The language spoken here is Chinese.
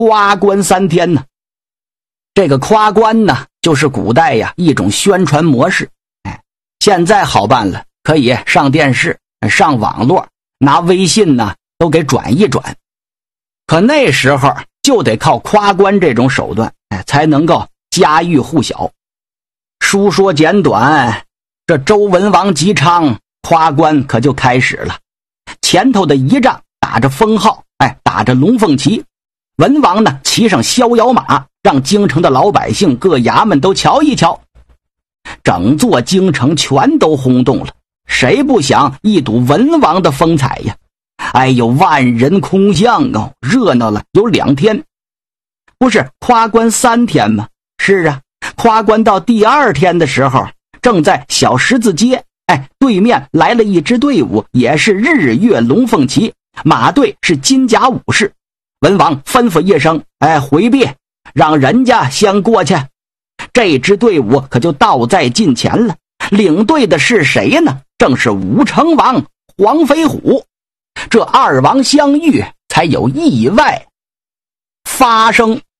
夸关3天呢。这个夸关呢，就是古代呀一种宣传模式。现在好办了，可以上电视、上网络，拿微信呢都给转一转。可那时候就得靠夸关这种手段，才能够家喻户晓。书说简短，这周文王姬昌夸关可就开始了。前头的仪仗打着封号，打着龙凤旗，文王呢骑上逍遥马，让京城的老百姓各衙门都瞧一瞧。整座京城全都轰动了，谁不想一睹文王的风采呀？哎呦，万人空巷哦，热闹了有2天。不是夸关3天吗？是啊，夸关到第2天的时候，正在小十字街，对面来了一支队伍，也是日月龙凤旗，马队是金甲武士。文王吩咐一声，回避，让人家先过去。这支队伍可就倒在近前了，领队的是谁呢？正是武成王黄飞虎。这2王相遇，才有意外发生。